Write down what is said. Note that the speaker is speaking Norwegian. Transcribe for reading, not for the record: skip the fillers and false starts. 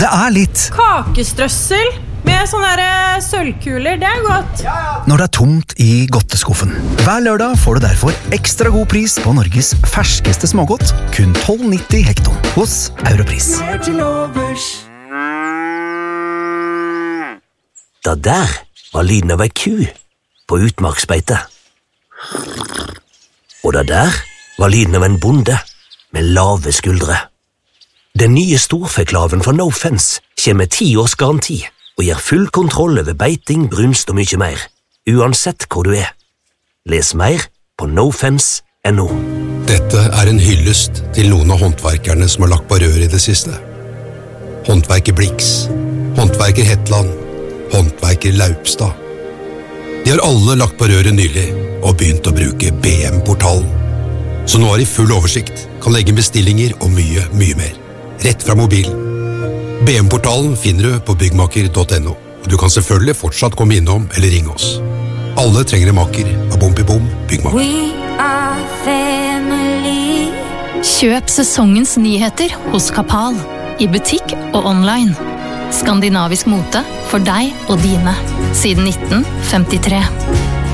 Det litt Kakestrøssel med sånne der sølvkuler, det godt. når det tomt i godteskuffen. Hver lørdag får du derfor ekstra god pris på Norges ferskeste smågodt, kun 12,90 hekton hos Europris. Det der var lyden av ei ku på utmarksbeite. Og det der var lyden av en bonde med lave skuldre. Den nye storfeklaven fra No Fence kommer med 10 års garanti og gir full kontroll over beiting, brunst og mye mer, uansett hvor du Les mer på nofence.no. Dette en hyllest til noen av håndverkerne som har lagt på rør i det siste. Håndverker Blix, håndverker Hetland, håndverker Laupstad. De har alle lagt på røret nylig og begynt å bruke BM-portalen. Så nå de full oversikt, kan legge bestillinger og mye, mye mer. Rett fra mobilen. BM-portalen finner du på byggmaker.no, og du kan selvfølgelig fortsatt komme innom eller ringe oss. Alle trenger en maker av Bom Byggmaker. We are family. Kjøp sesongens nyheter hos Kapal, i butikk og online. Skandinavisk mote for deg og dine, siden 1953.